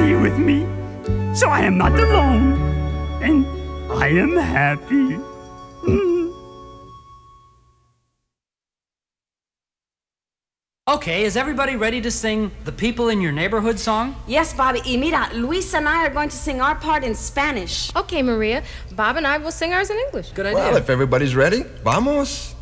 stay with me, so I am not alone, and I am happy. Okay, is everybody ready to sing the People in Your Neighborhood song? Yes, Bobby. Y mira, Luis and I are going to sing our part in Spanish. Okay, Maria. Bob and I will sing ours in English. Good idea. Well, if everybody's ready, vamos.